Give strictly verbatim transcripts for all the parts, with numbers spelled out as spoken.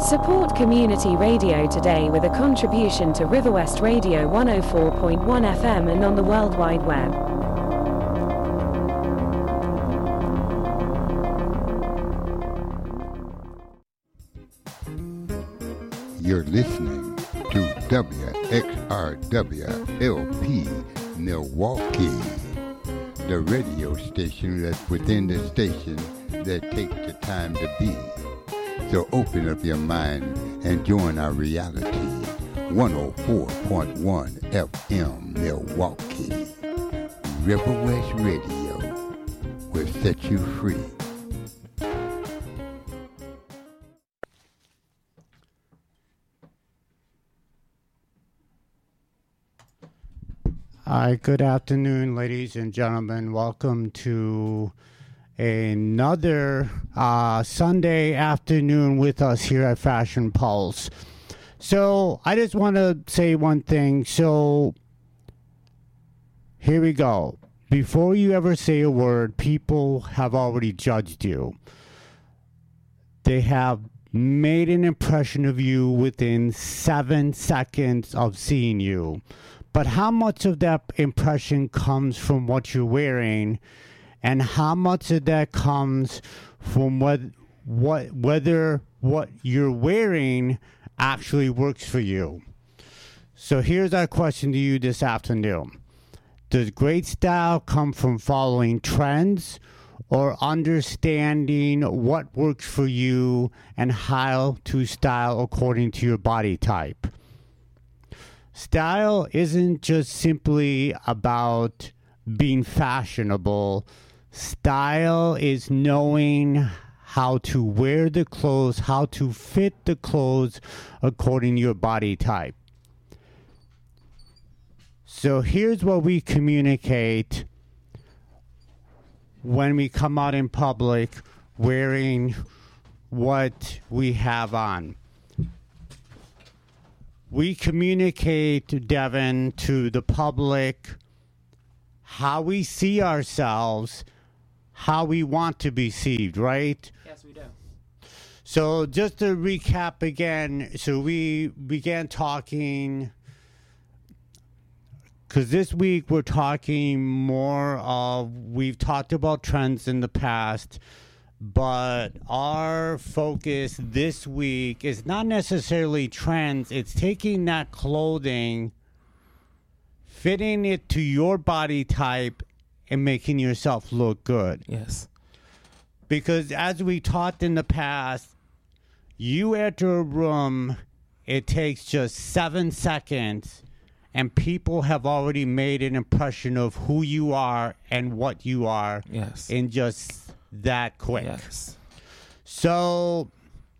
Support community radio today with a contribution to River West Radio one oh four point one F M and on the World Wide Web. You're listening to W X R W L P Milwaukee, the radio station that's within the station that takes the time to be. So open up your mind and join our reality. one oh four point one F M Milwaukee. River West Radio will set you free. Hi, good afternoon, ladies and gentlemen. Welcome to another uh, Sunday afternoon with us here at Fashion Pulse. So I just want to say one thing. So here we go. Before you ever say a word, people have already judged you. They have made an impression of you within seven seconds of seeing you. But how much of that impression comes from what you're wearing, and how much of that comes from what, what, whether what you're wearing actually works for you? So here's our question to you this afternoon. Does great style come from following trends or understanding what works for you and how to style according to your body type? Style isn't just simply about being fashionable. Style is knowing how to wear the clothes, how to fit the clothes according to your body type. So here's what we communicate when we come out in public wearing what we have on. We communicate, Devin, to the public how we see ourselves, how we want to be seen, right? Yes, we do. So just to recap again, so we began talking, because this week we're talking more of, we've talked about trends in the past, but our focus this week is not necessarily trends. It's taking that clothing, fitting it to your body type, and making yourself look good. Yes. Because as we talked in the past, you enter a room, it takes just seven seconds, and people have already made an impression of who you are and what you are. Yes. In just that quick. Yes. So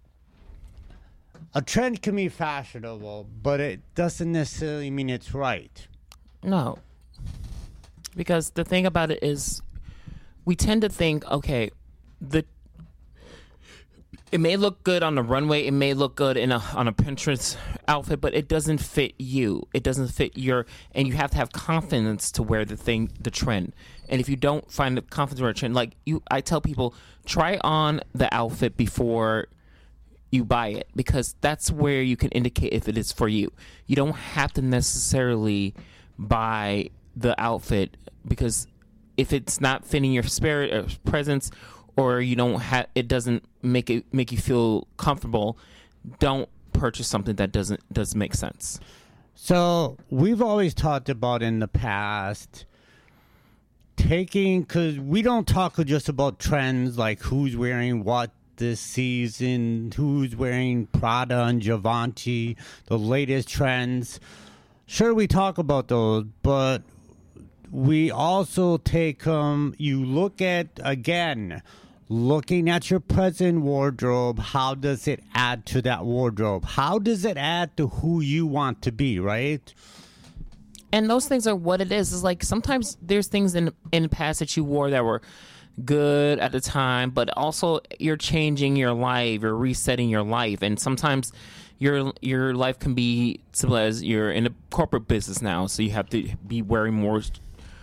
a trend can be fashionable, but it doesn't necessarily mean it's right. No. Because the thing about it is we tend to think, okay, the it may look good on the runway, it may look good in a on a Pinterest outfit, but it doesn't fit you. It doesn't fit your, and you have to have confidence to wear the thing, the trend. And if you don't find the confidence to wear a trend, like you, I tell people, try on the outfit before you buy it, because that's where you can indicate if it is for you. You don't have to necessarily buy the outfit, because if it's not fitting your spirit or presence, or you don't have, it doesn't make it make you feel comfortable, don't purchase something that doesn't doesn't make sense. So we've always talked about in the past taking, because we don't talk just about trends like who's wearing what this season, who's wearing Prada and Givenchy, the latest trends. Sure, we talk about those, but we also take um you look at, again, looking at your present wardrobe, how does it add to that wardrobe? How does it add to who you want to be, right? And those things are what it is. It's like sometimes there's things in in the past that you wore that were good at the time, but also you're changing your life, you're resetting your life, and sometimes your your life can be simple as you're in a corporate business now, so you have to be wearing more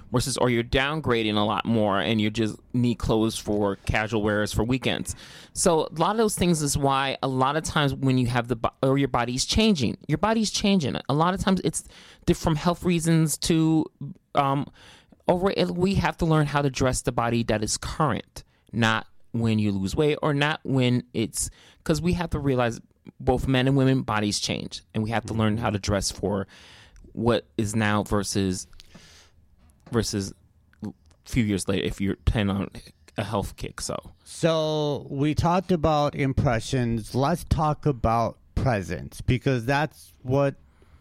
versus, or you're downgrading a lot more and you just need clothes for casual wears for weekends. So a lot of those things is why a lot of times when you have the, bo- or your body's changing, your body's changing. A lot of times it's from health reasons to, um, over, we have to learn how to dress the body that is current, not when you lose weight or not when it's, because we have to realize both men and women bodies change, and we have to learn how to dress for what is now versus versus a few years later if you're planning on a health kick. So so we talked about impressions. Let's talk about presence, because that's what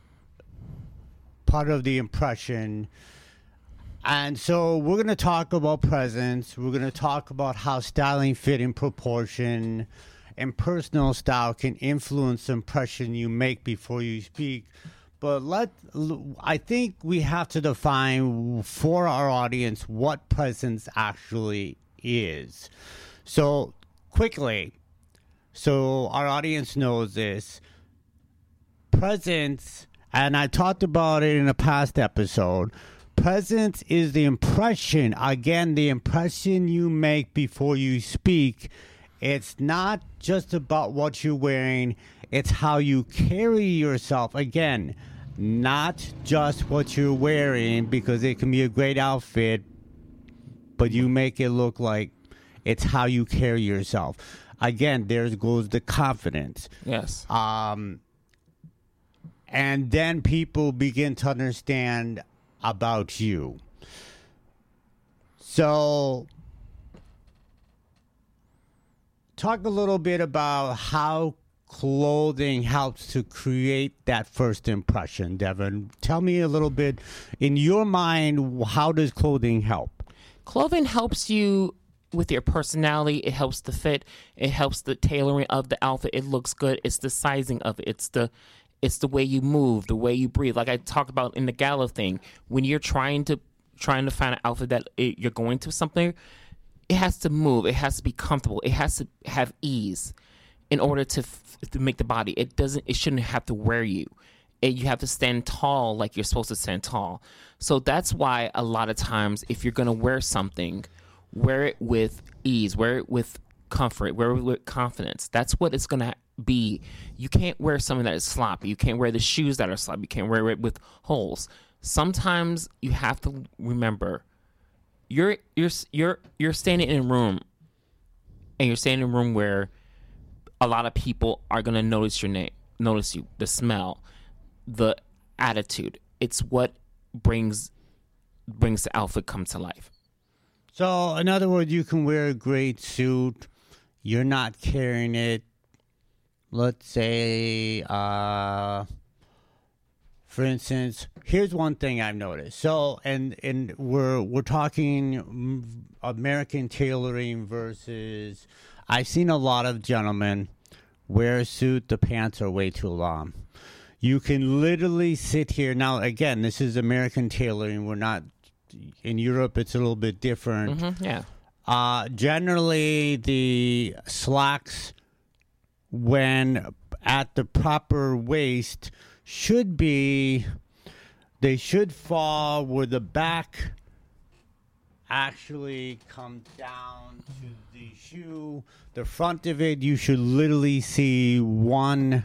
part of the impression. And so we're going to talk about presence. We're going to talk about how styling, fit, and proportion and personal style can influence the impression you make before you speak. But let I think we have to define for our audience what presence actually is. So quickly, so our audience knows this, presence, and I talked about it in a past episode, presence is the impression, again, the impression you make before you speak. It's not just about what you're wearing, it's how you carry yourself. Again, not just what you're wearing, because it can be a great outfit, but you make it look like it's how you carry yourself. Again, there goes the confidence. Yes. Um, and then people begin to understand about you. So, talk a little bit about how clothing helps to create that first impression, Devin. Tell me a little bit, in your mind, how does clothing help? Clothing helps you with your personality. It helps the fit. It helps the tailoring of the outfit. It looks good. It's the sizing of it. It's the It's the way you move, the way you breathe. Like I talked about in the gala thing, when you're trying to trying to find an outfit that it, you're going to something, it has to move. It has to be comfortable. It has to have ease in order to to make the body. It doesn't. It shouldn't have to wear you. It, you have to stand tall like you're supposed to stand tall. So that's why a lot of times, if you're gonna wear something, wear it with ease. Wear it with comfort. Wear it with confidence. That's what it's gonna be. You can't wear something that is sloppy. You can't wear the shoes that are sloppy. You can't wear it with holes. Sometimes you have to remember you're you're you're you're standing in a room, and you're standing in a room where a lot of people are gonna notice your name, notice you, the smell, the attitude. It's what brings brings the outfit come to life. So, in other words, you can wear a great suit. You're not carrying it. Let's say, uh, for instance, here's one thing I've noticed. So, and and we're we're talking American tailoring versus. I've seen a lot of gentlemen wear a suit. The pants are way too long. You can literally sit here now. Again, this is American tailoring. We're not in Europe. It's a little bit different. Mm-hmm, yeah. Uh, generally, the slacks, when at the proper waist, should be, they should fall where the back actually comes down to the shoe. The front of it, you should literally see one,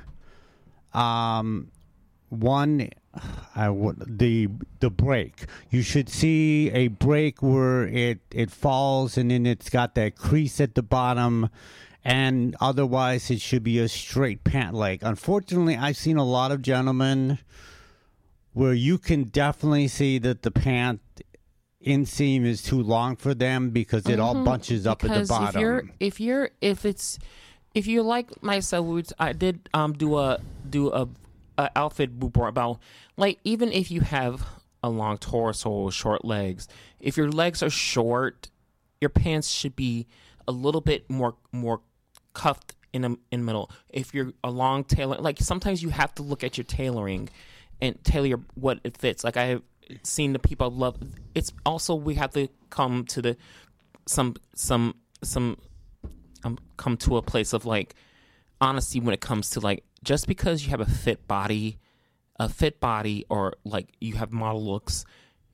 um, one, I would, the the break. You should see a break where it, it falls, and then it's got that crease at the bottom. And otherwise, it should be a straight pant leg. Unfortunately, I've seen a lot of gentlemen where you can definitely see that the pant inseam is too long for them because it mm-hmm. all bunches up because at the bottom. If you're, if you're, if it's, if you're like myself, I did um do a do a, a outfit about like even if you have a long torso or short legs, if your legs are short, your pants should be a little bit more more. cuffed in the in the middle. If you're a long tailor, like sometimes you have to look at your tailoring and tailor your, what it fits. Like I have seen the people love. It's also we have to come to the some some some um, come to a place of like honesty when it comes to like just because you have a fit body, a fit body, or like you have model looks,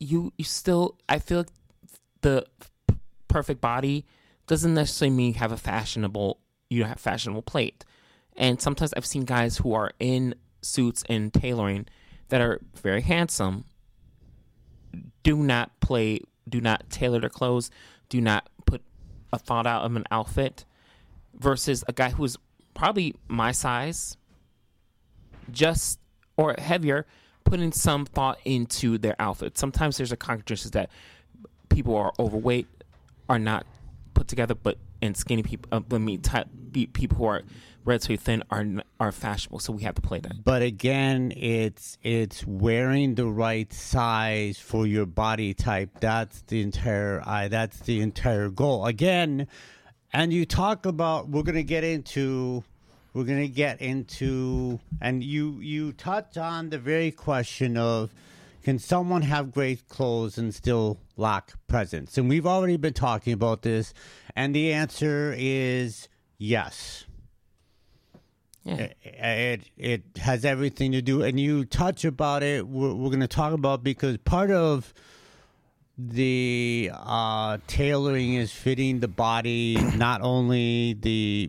you you still I feel like the perfect body doesn't necessarily mean you have a fashionable you have fashionable plate. And sometimes I've seen guys who are in suits and tailoring that are very handsome, do not play, do not tailor their clothes, do not put a thought out of an outfit, versus a guy who's probably my size, just or heavier, putting some thought into their outfit. Sometimes there's a contradiction that people are overweight, are not put together, but and skinny people, uh, I mean, type, people who are relatively thin are are fashionable. So we have to play that. But again, it's it's wearing the right size for your body type. That's the entire I. That's the entire goal. Again, and you talk about we're gonna get into. We're gonna get into, and you you touch on the very question of, can someone have great clothes and still lack presence? And we've already been talking about this, and the answer is yes. Yeah. It, it it has everything to do, and you touch about it. We're, we're going to talk about, because part of the uh, tailoring is fitting the body, not only the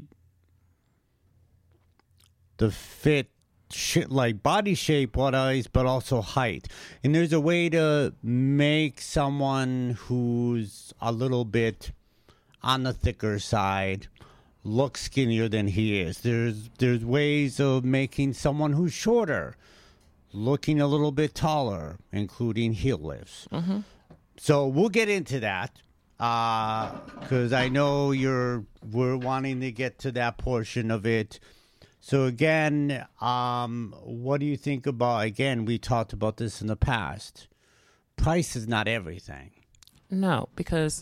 the fit, shit like body shape wise, but also height. And there's a way to make someone who's a little bit on the thicker side look skinnier than he is. There's there's ways of making someone who's shorter looking a little bit taller, including heel lifts. Mm-hmm. So we'll get into that, because uh, I know you're we're wanting to get to that portion of it. So again, um, what do you think about, again, we talked about this in the past. Price is not everything. No, because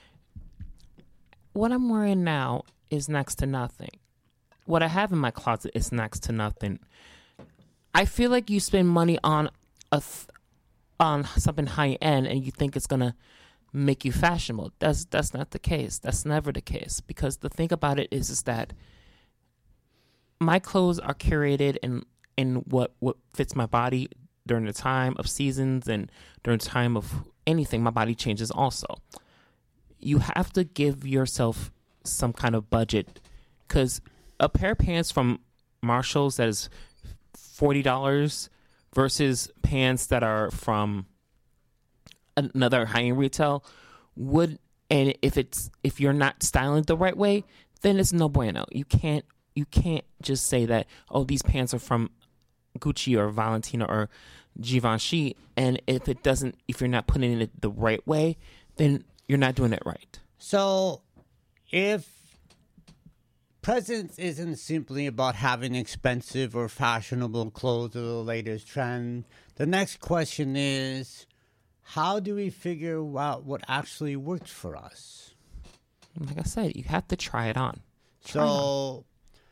what I'm wearing now is next to nothing. What I have in my closet is next to nothing. I feel like you spend money on a th- on something high end and you think it's gonna make you fashionable. That's that's not the case. That's never the case. Because the thing about it is, is that my clothes are curated in in what, what fits my body during the time of seasons and during the time of anything. My body changes also. You have to give yourself some kind of budget, because a pair of pants from Marshalls that is forty dollars versus pants that are from another high-end retail would, and if it's if you're not styling it the right way, then it's no bueno. You can't you can't just say that, oh, these pants are from Gucci or Valentino or Givenchy, and if it doesn't, if you're not putting it the right way, then you're not doing it right. So if presence isn't simply about having expensive or fashionable clothes or the latest trend, the next question is, how do we figure out what actually worked for us? Like I said, you have to try it on. Try so, on.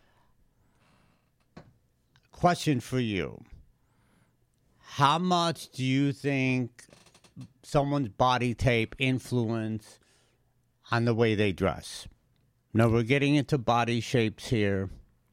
Question for you. How much do you think someone's body type influence on the way they dress? Now, we're getting into body shapes here.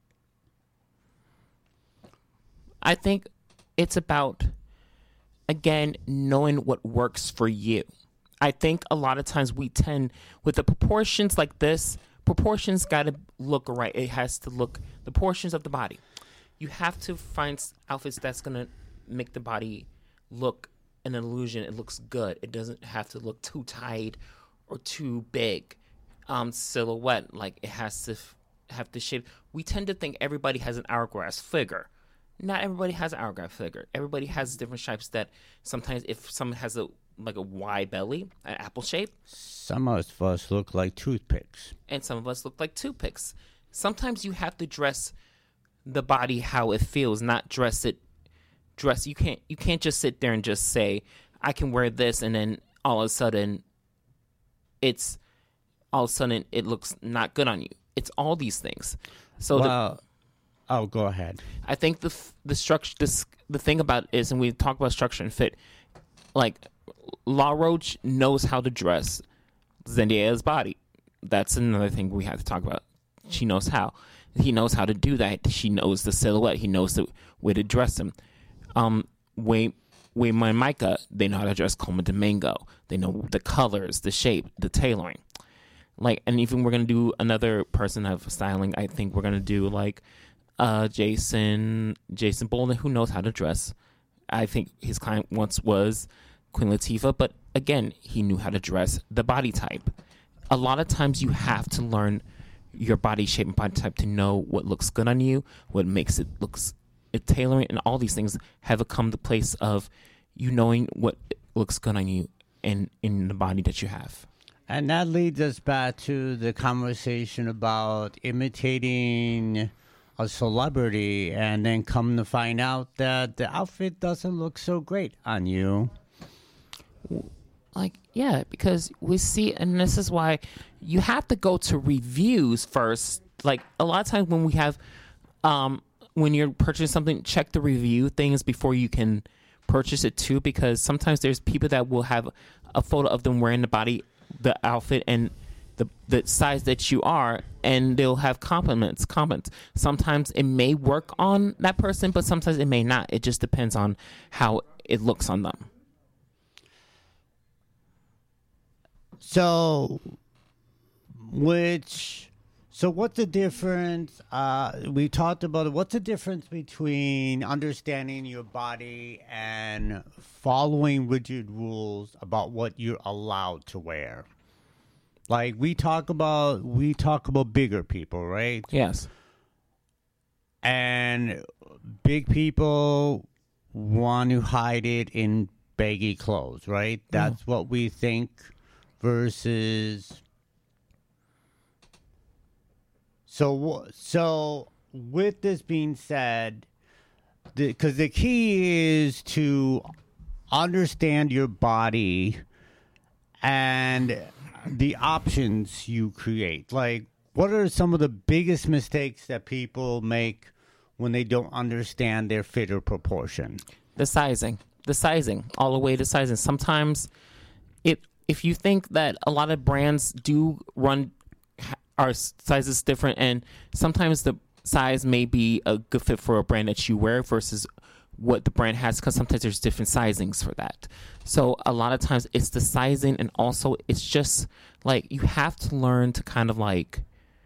I think it's about, again, knowing what works for you. I think a lot of times we tend, with the proportions like this, proportions got to look right. It has to look, the portions of the body. You have to find outfits that's going to make the body look an illusion. It looks good. It doesn't have to look too tight or too big. Um, silhouette, like it has to f- have the shape. We tend to think everybody has an hourglass figure. Not everybody has an hourglass figure. Everybody has different shapes that sometimes if someone has a like a Y belly, an apple shape. Some of us look like toothpicks. And some of us look like toothpicks. Sometimes you have to dress the body how it feels, not dress it dress you can't you can't just sit there and just say, I can wear this, and then all of a sudden it's all of a sudden it looks not good on you. It's all these things. So well, the, oh, go ahead. I think the the structure, this the thing about it is, and we talk about structure and fit. Like La Roche knows how to dress Zendaya's body. That's another thing we have to talk about. She knows how. He knows how to do that. She knows the silhouette. He knows the way to dress him. Um, Wayne Wayman Micah, they know how to dress Coleman Domingo. They know the colors, the shape, the tailoring. Like, and even we're gonna do another person of styling. I think we're gonna do like uh, Jason Jason Bolden, who knows how to dress. I think his client once was Queen Latifah, but again, he knew how to dress the body type. A lot of times, you have to learn your body shape and body type to know what looks good on you, what makes it looks it tailoring, and all these things have come to place of you knowing what looks good on you and in the body that you have. And that leads us back to the conversation about imitating a celebrity and then come to find out that the outfit doesn't look so great on you. Like, yeah, because we see, and this is why you have to go to reviews first. Like, a lot of times when we have, um, when you're purchasing something, check the review things before you can purchase it too, because sometimes there's people that will have a photo of them wearing the body the outfit and the the size that you are, and they'll have compliments comments. Sometimes it may work on that person, but sometimes it may not. It just depends on how it looks on them. So which so what's the difference, uh we talked about it, what's the difference between understanding your body and following rigid rules about what you're allowed to wear? Like, we talk about we talk about bigger people, right? Yes. And big people want to hide it in baggy clothes, right? That's mm. what we think. Versus, so so with this being said, because the, the key is to understand your body and the options you create. Like, what are some of the biggest mistakes that people make when they don't understand their fit or proportion? The sizing, the sizing, all the way to sizing. Sometimes it. If you think that a lot of brands do run our sizes different, and sometimes the size may be a good fit for a brand that you wear versus what the brand has, because sometimes there's different sizings for that. So a lot of times it's the sizing, and also it's just like you have to learn to kind of like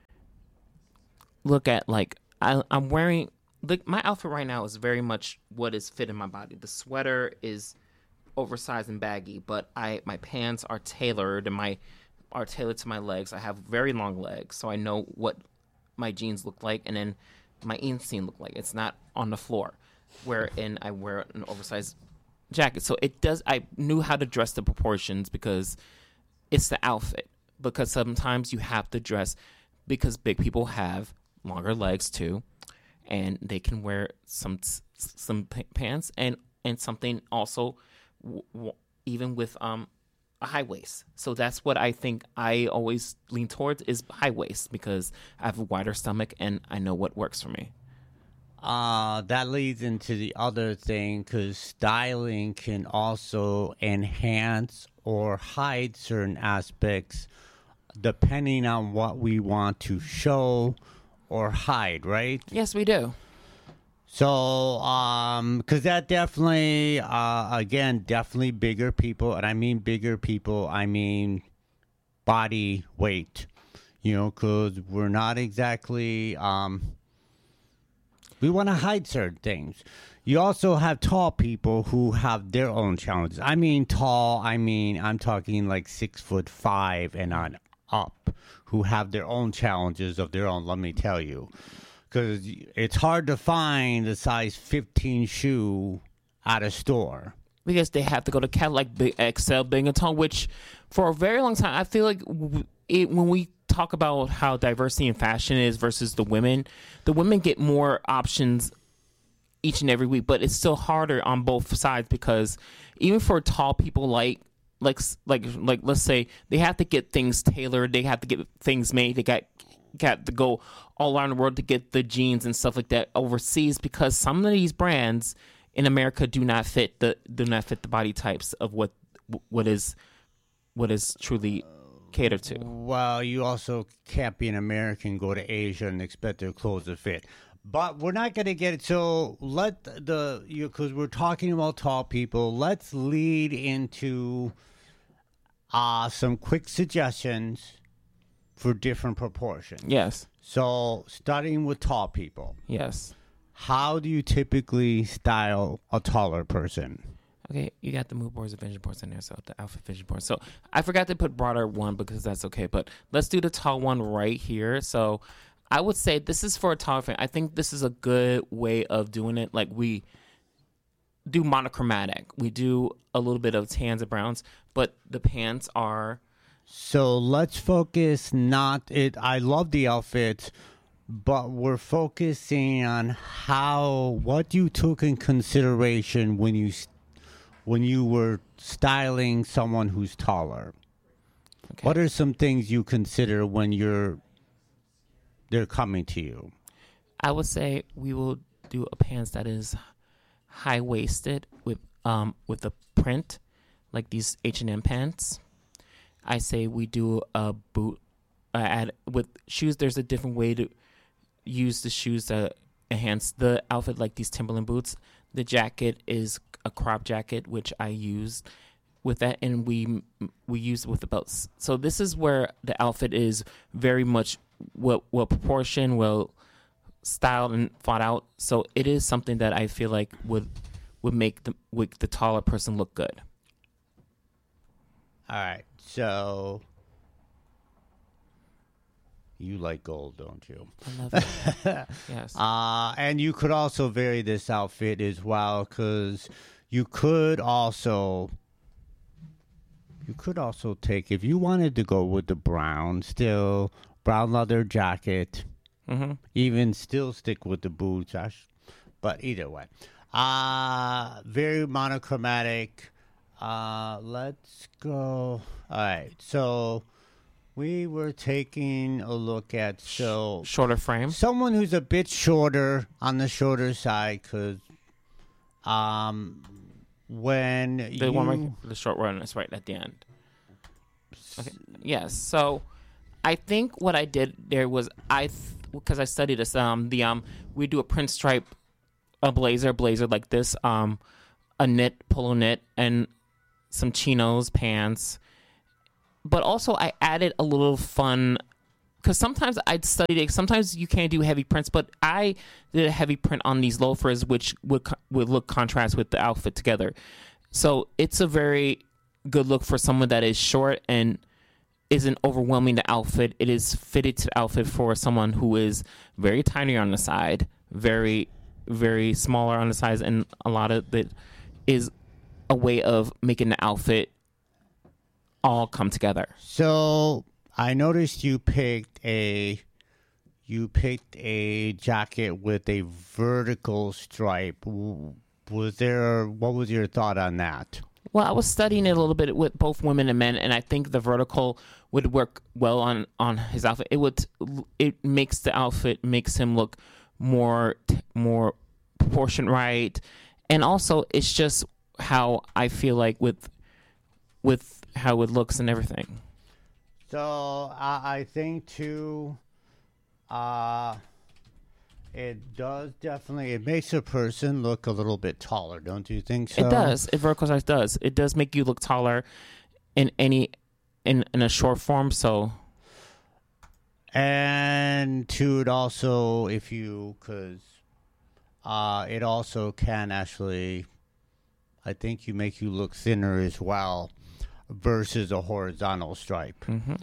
look at like I, I'm wearing like my outfit right now is very much what is fit in my body. The sweater is oversized and baggy, but I my pants are tailored and my are tailored to my legs. I have very long legs, so I know what my jeans look like, and then my inseam look like. It's not on the floor, wherein I wear an oversized jacket. So it does. I knew how to dress the proportions because it's the outfit. Because sometimes you have to dress because big people have longer legs too, and they can wear some some pants and and something also. W- even with um, a high waist. So that's what I think I always lean towards is high waist, because I have a wider stomach and I know what works for me. Uh, that leads into the other thing, because styling can also enhance or hide certain aspects depending on what we want to show or hide, right? Yes, we do. So, um, because that definitely, uh, again, definitely bigger people, and I mean bigger people, I mean body weight, you know, because we're not exactly, um, we want to hide certain things. You also have tall people who have their own challenges. I mean tall, I mean, I'm talking like six foot five and on up, who have their own challenges of their own, let me tell you. Because it's hard to find a size fifteen shoe at a store. Because they have to go to Cadillac, Big X L, Big and Tall, which for a very long time, I feel like it, when we talk about how diversity in fashion is versus the women, the women get more options each and every week, but it's still harder on both sides, because even for tall people like like like like let's say they have to get things tailored, they have to get things made, they got got to go all around the world to get the jeans and stuff like that overseas, because some of these brands in America do not fit the do not fit the body types of what what is what is truly cater to. Well, you also can't be an American, go to Asia, and expect their clothes to fit. But we're not going to get it. So let the, you because we're talking about tall people, let's lead into uh, some quick suggestions for different proportions. Yes. So starting with tall people. Yes. How do you typically style a taller person? Okay, you got the mood boards and vision boards in there, so the outfit vision board. So I forgot to put broader one because that's okay, but let's do the tall one right here. So I would say this is for a taller fan. I think this is a good way of doing it. Like we do monochromatic. We do a little bit of tans and browns, but the pants are... So let's focus not it. I love the outfits, but we're focusing on how, what you took in consideration when you when you were styling someone who's taller. Okay. What are some things you consider when you're they're coming to you? I would say we will do a pants that is high waisted with um with a print, like these H and M pants. I say we do a boot uh, add with shoes. There's a different way to use the shoes to enhance the outfit, like these Timberland boots. The jacket is a crop jacket, which I used with that, and we we use it with the belts. So this is where the outfit is very much well well proportioned, well styled and thought out. So it is something that I feel like would would make the would the taller person look good. All right, so you like gold, don't you? I love it. Yes. Uh, and you could also vary this outfit as well, because you could also you could also take, if you wanted to go with the brown, still brown leather jacket, Mm-hmm. even still stick with the boots. I sh- but either way, uh, very monochromatic. Uh, let's go. All right, so we were taking a look at so Shorter frame. someone who's a bit shorter on the shorter side, because um, when The you one right, the short one is right at the end. Okay. Yes. So I think what I did there was I, because I studied this, um, the um, we do a print stripe, a blazer, blazer like this, um, a knit, polo knit, and some chinos, pants. But also I added a little fun, because sometimes I'd studied it. Sometimes you can't do heavy prints, but I did a heavy print on these loafers, which would would look contrast with the outfit together. So it's a very good look for someone that is short and isn't overwhelming the outfit. It is fitted to the outfit for someone who is very tiny on the side, very, very smaller on the sides, and a lot of it is a way of making the outfit all come together. So I noticed you picked a you picked a jacket with a vertical stripe. W- Was there what was your thought on that? Well, I was studying it a little bit with both women and men, and I think the vertical would work well on, on his outfit. It would it makes the outfit makes him look more more proportioned right, and also it's just how I feel like with with how it looks and everything. So uh, I think too, uh, it does definitely it makes a person look a little bit taller, don't you think so? It does. It vertical size does. It does make you look taller in any in in a short form. So, and to it also, if you because uh, it also can actually, I think you make you look thinner as well versus a horizontal stripe. mm-hmm.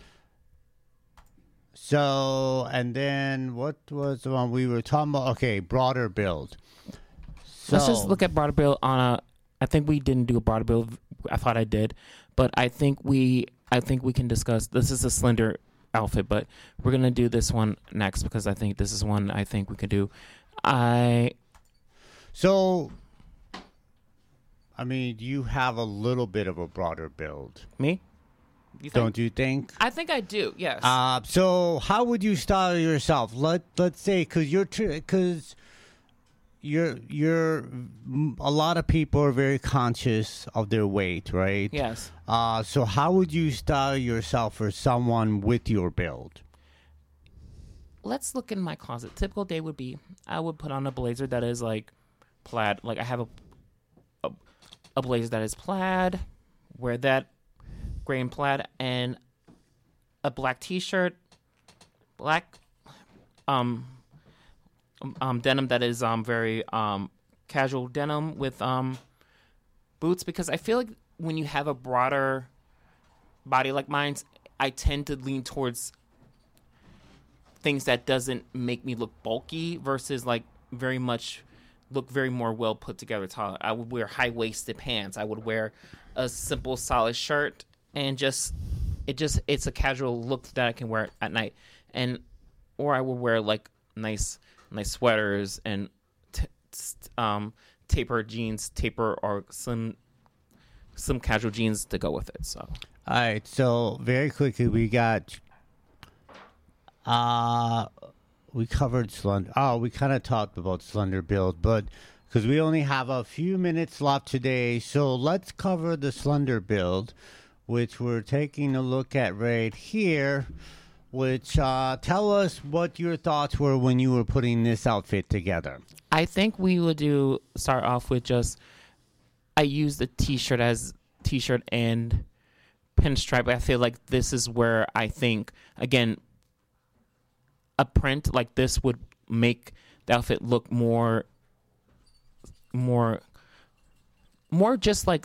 So, and then what was the one we were talking about? Okay, broader build. So, Let's just look at broader build on a. I think we didn't do a broader build. I thought I did, but I think we. I think we can discuss. This is a slender outfit, but we're gonna do this one next because I think this is one I think we could do. I. So, I mean, you have a little bit of a broader build, Me. You think? don't you think? I think I do. Yes. Uh, so how would you style yourself? Let Let's say because you're because you're you're a lot of people are very conscious of their weight, right? Yes. Uh, so how would you style yourself for someone with your build? Let's look in my closet. Typical day would be I would put on a blazer that is like plaid. Like I have a a, a blazer that is plaid, wear that gray and plaid, and a black t-shirt, black um um denim that is um very um casual denim with um boots, because I feel like when you have a broader body like mine, I tend to lean towards things that doesn't make me look bulky versus like very much look very more well put together. I would wear high-waisted pants. I would wear a simple solid shirt, and just it just it's a casual look that I can wear at night. And or I would wear like nice nice sweaters and t- t- um taper jeans, taper or some some casual jeans to go with it. So all right, so very quickly we got uh we covered slender. Oh, we kind of talked about slender build, but because we only have a few minutes left today, so let's cover the slender build, which we're taking a look at right here. Which uh, tell us what your thoughts were when you were putting this outfit together. I think we would do start off with just I use the t-shirt as t-shirt and pinstripe. I feel like this is where I think again a print like this would make the outfit look more more more just like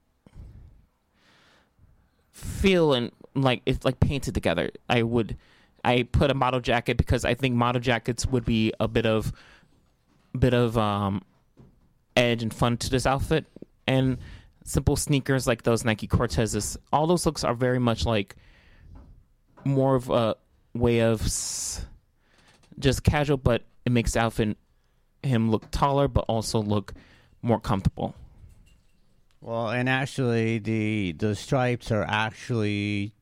feel and like it's like painted together. I would I put a model jacket because I think model jackets would be a bit of bit of um edge and fun to this outfit, and simple sneakers like those Nike Cortezes. All those looks are very much like more of a way of s- just casual, but it makes the outfit him look taller but also look more comfortable. Well, and actually, the the stripes are actually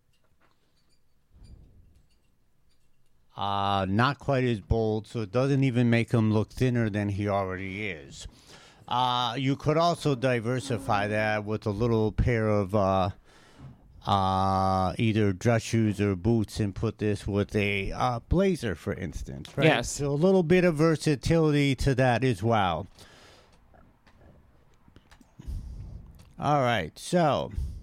uh, not quite as bold, so it doesn't even make him look thinner than he already is. Uh, you could also diversify that with a little pair of uh, uh, either dress shoes or boots and put this with a uh, blazer, for instance. Right? Yes. So a little bit of versatility to that as well. All right, so